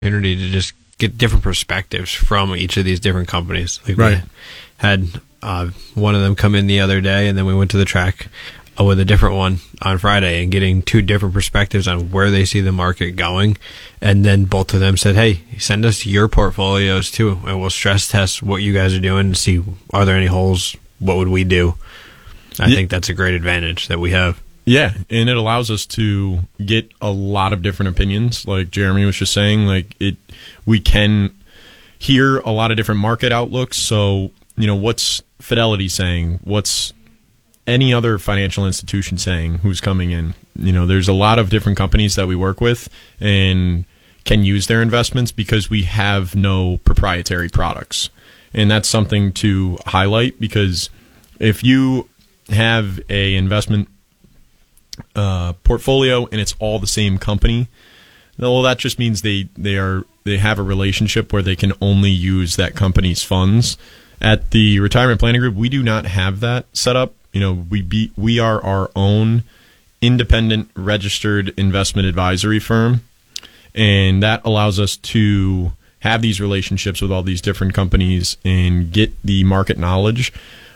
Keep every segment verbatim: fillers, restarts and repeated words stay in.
opportunity to just get different perspectives from each of these different companies. Like right. we had uh, one of them come in the other day, and then we went to the track uh, with a different one on Friday, and getting two different perspectives on where they see the market going. And then both of them said, hey, send us your portfolios too, and we'll stress test what you guys are doing and see, are there any holes? What would we do? I yeah. think that's a great advantage that we have. Yeah, and it allows us to get a lot of different opinions. Like Jeremy was just saying, like it, we can hear a lot of different market outlooks. So, you know, what's Fidelity saying? What's any other financial institution saying who's coming in? You know, there's a lot of different companies that we work with and can use their investments because we have no proprietary products. And that's something to highlight, because if you have a investment uh, portfolio and it's all the same company, well, that just means they, they are they have a relationship where they can only use that company's funds. At the Retirement Planning Group, we do not have that set up. You know, we be, we are our own independent registered investment advisory firm, and that allows us to have these relationships with all these different companies and get the market knowledge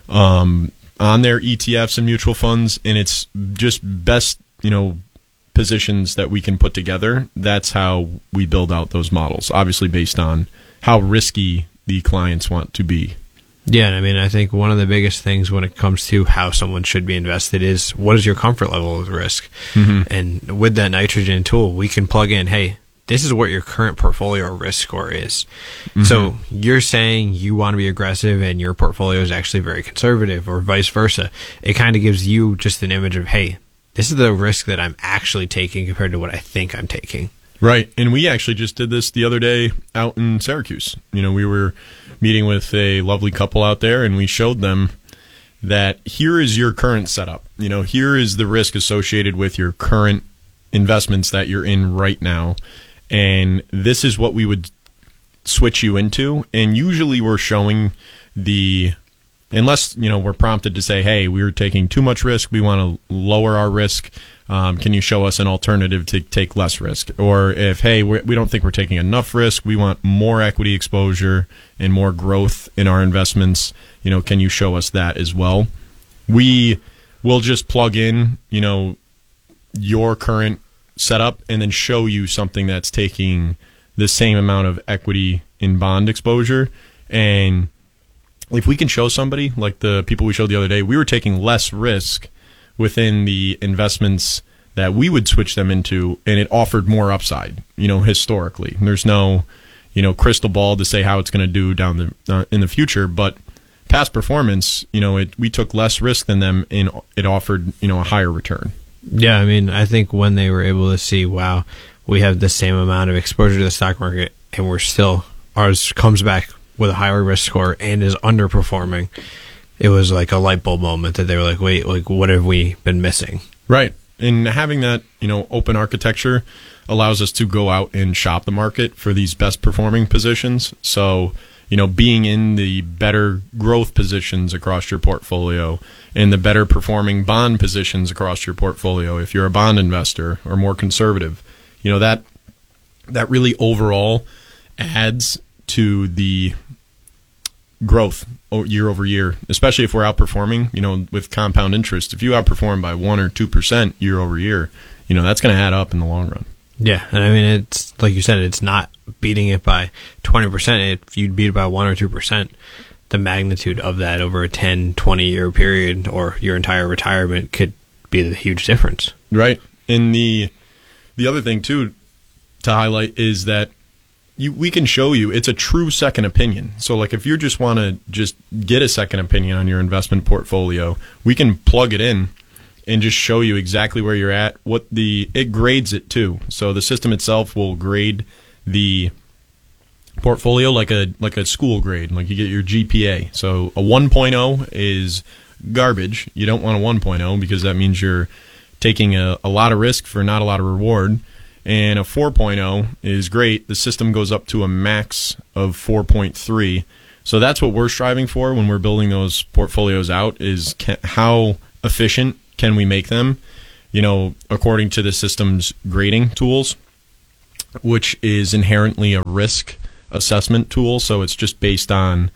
um, on their E T Fs and mutual funds. And it's just best, you know, positions that we can put together. That's how we build out those models, obviously based on how risky the clients want to be. Yeah, and I mean, I think one of the biggest things when it comes to how someone should be invested is, what is your comfort level with risk? Mm-hmm. And with that nitrogen tool, we can plug in, hey, this is what your current portfolio risk score is. Mm-hmm. So you're saying you want to be aggressive and your portfolio is actually very conservative, or vice versa. It kind of gives you just an image of, hey, this is the risk that I'm actually taking compared to what I think I'm taking. Right. And we actually just did this the other day out in Syracuse. You know, we were meeting with a lovely couple out there, and we showed them that here is your current setup. You know, here is the risk associated with your current investments that you're in right now. And this is what we would switch you into. And usually we're showing the, unless, you know, we're prompted to say, hey, we're taking too much risk, we want to lower our risk. Um, can you show us an alternative to take less risk? Or if, hey, we're, we don't think we're taking enough risk, we want more equity exposure and more growth in our investments, you know, can you show us that as well? We will just plug in, you know, your current setup and then show you something that's taking the same amount of equity in bond exposure. And if we can show somebody, like the people we showed the other day, we were taking less risk within the investments that we would switch them into, and it offered more upside, you know, historically. There's no, you know, crystal ball to say how it's going to do down the uh, in the future, but past performance, you know, it, we took less risk than them, and it offered, you know, a higher return. Yeah, I mean, I think when they were able to see, wow, we have the same amount of exposure to the stock market, and we're still, ours comes back with a higher risk score and is underperforming, it was like a light bulb moment that they were like, wait, like, what have we been missing? Right. And having that, you know, open architecture allows us to go out and shop the market for these best performing positions. So, you know, being in the better growth positions across your portfolio and the better performing bond positions across your portfolio, if you're a bond investor or more conservative, you know, that that really overall adds to the growth year over year, especially if we're outperforming, you know, with compound interest. If you outperform by one or two percent year over year, you know, that's going to add up in the long run. Yeah, and I mean, it's like you said, it's not beating it by twenty percent. If you beat it by one or two percent, the magnitude of that over a ten, twenty year period or your entire retirement could be the huge difference. Right. And the the other thing too to highlight is that You, we can show you it's a true second opinion. So like if you just want to just get a second opinion on your investment portfolio, we can plug it in and just show you exactly where you're at, what the it grades it too. So the system itself will grade the portfolio like a like a school grade, like you get your G P A. So a one point oh is garbage. You don't want a one point oh because that means you're taking a, a lot of risk for not a lot of reward. And a four point oh is great. The system goes up to a max of four point three. So that's what we're striving for when we're building those portfolios out, is can, how efficient can we make them, you know, according to the system's grading tools. which is inherently a risk assessment tool. So it's just based on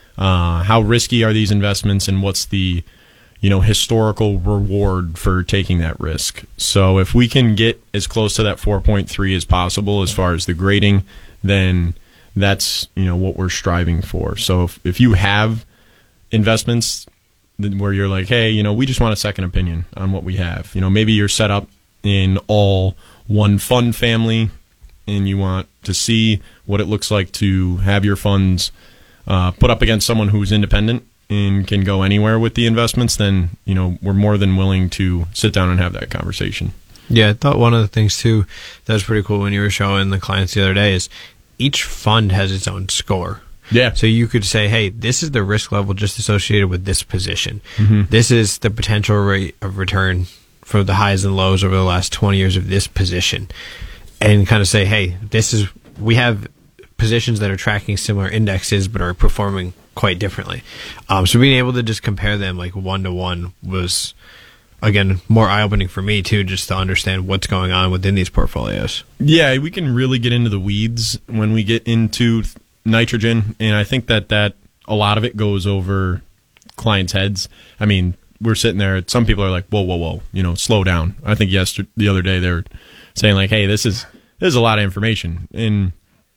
uh, how risky are these investments and what's the, you know, historical reward for taking that risk. So if we can get as close to that four point three as possible as far as the grading, then that's, you know, what we're striving for. So if, if you have investments where you're like, hey, you know, we just want a second opinion on what we have. You know, maybe you're set up in all one fund family and you want to see what it looks like to have your funds uh, put up against someone who's independent and can go anywhere with the investments, then, you know, we're more than willing to sit down and have that conversation. Yeah, I thought one of the things, too, that was pretty cool when you were showing the clients the other day is each fund has its own score. Yeah. So you could say, hey, this is the risk level just associated with this position. Mm-hmm. This is the potential rate of return for the highs and lows over the last twenty years of this position. And kind of say, hey, this is, we have positions that are tracking similar indexes but are performing quite differently. Um, so being able to just compare them like one to one was, again, more eye-opening for me, too, just to understand what's going on within these portfolios. Yeah, we can really get into the weeds when we get into nitrogen, and I think that, that a lot of it goes over clients' heads. I mean, we're sitting there, some people are like, whoa, whoa, whoa, you know, slow down. I think yesterday, the other day they were saying like, hey, this is this is a lot of information. And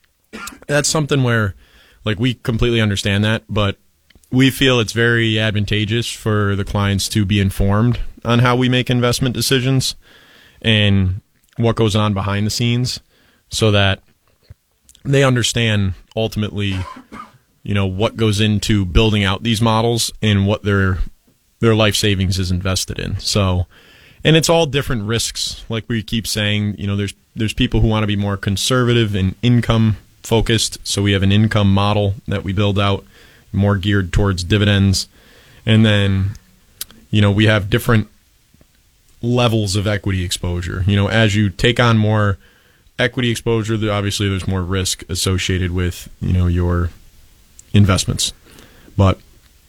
that's something where, like, we completely understand that, but we feel it's very advantageous for the clients to be informed on how we make investment decisions and what goes on behind the scenes so that they understand ultimately, you know, what goes into building out these models and what their their life savings is invested in. So, and it's all different risks. Like we keep saying, you know, there's there's people who want to be more conservative and income focused. So we have an income model that we build out more geared towards dividends. And then, you know, we have different levels of equity exposure. You know, as you take on more equity exposure, obviously there's more risk associated with, you know, your investments. But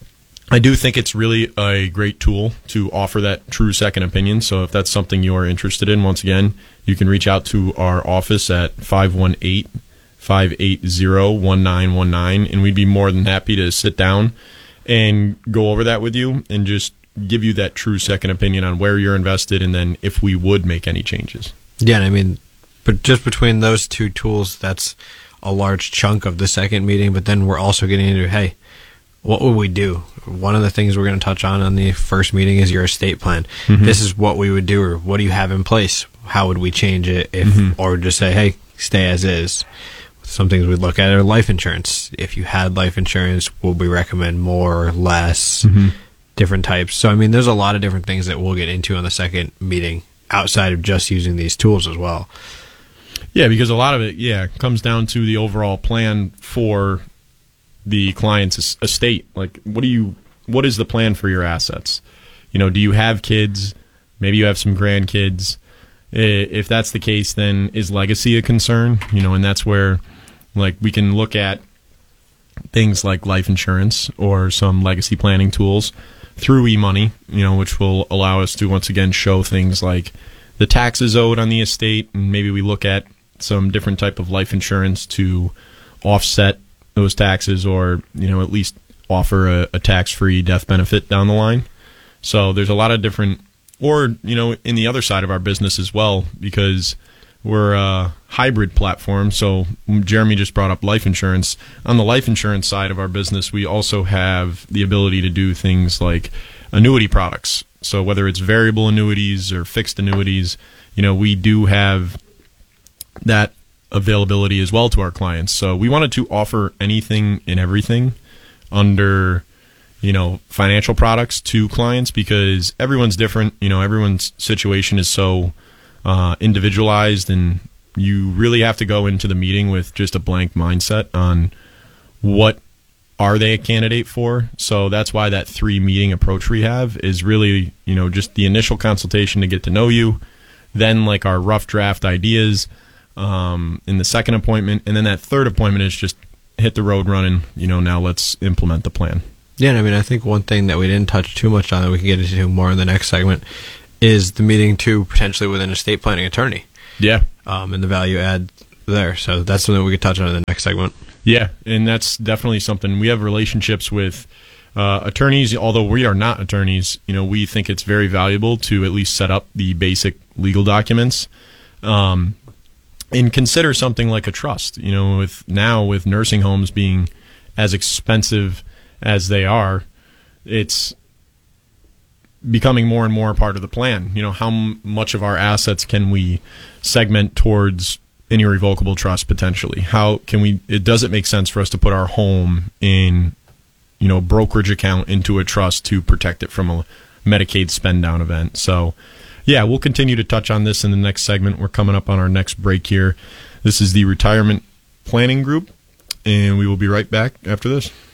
I do think it's really a great tool to offer that true second opinion. So if that's something you're interested in, once again, you can reach out to our office at five one eight, five eight zero, one nine one nine, and we'd be more than happy to sit down and go over that with you and just give you that true second opinion on where you're invested and then if we would make any changes. Yeah, and I mean, but just between those two tools, that's a large chunk of the second meeting. But then we're also getting into, hey, what would we do? One of the things we're going to touch on on the first meeting is your estate plan. Mm-hmm. This is what we would do, or what do you have in place? How would we change it? If, mm-hmm. Or just say, hey, stay as is. Some things we'd look at are life insurance. If you had life insurance, would we recommend more or less? Mm-hmm. Different types. So, I mean, there's a lot of different things that we'll get into on the second meeting outside of just using these tools as well. Yeah, because a lot of it, yeah, comes down to the overall plan for the client's estate. Like, what do you, what is the plan for your assets? You know, do you have kids? Maybe you have some grandkids. If that's the case, then is legacy a concern? You know, and that's where, like, we can look at things like life insurance or some legacy planning tools through eMoney, you know, which will allow us to once again show things like the taxes owed on the estate, and maybe we look at some different type of life insurance to offset those taxes, or, you know, at least offer a, a tax-free death benefit down the line. So there's a lot of different, or, you know, in the other side of our business as well, because we're a hybrid platform. So Jeremy just brought up life insurance. On the life insurance side of our business, we also have the ability to do things like annuity products. So whether it's variable annuities or fixed annuities, you know, we do have that availability as well to our clients. So we wanted to offer anything and everything under, you know, financial products to clients, because everyone's different. You know, everyone's situation is so uh, individualized, and you really have to go into the meeting with just a blank mindset on what are they a candidate for. So that's why that three meeting approach we have is really, you know, just the initial consultation to get to know you, then like our rough draft ideas um, in the second appointment, and then that third appointment is just hit the road running. You know, now let's implement the plan. Yeah, and I mean, I think one thing that we didn't touch too much on that we can get into more in the next segment is the meeting too, potentially with an estate planning attorney. Yeah. Um, and the value add there. So that's something we could touch on in the next segment. Yeah, and that's definitely something. We have relationships with uh, attorneys, although we are not attorneys. You know, we think it's very valuable to at least set up the basic legal documents. Um, and consider something like a trust. You know, with now with nursing homes being as expensive as they are, it's becoming more and more a part of the plan. You know, how m- much of our assets can we segment towards an irrevocable trust potentially? How can we? It doesn't make sense for us to put our home in, you know, brokerage account into a trust to protect it from a Medicaid spend down event. So, yeah, we'll continue to touch on this in the next segment. We're coming up on our next break here. This is the Retirement Planning Group, and we will be right back after this.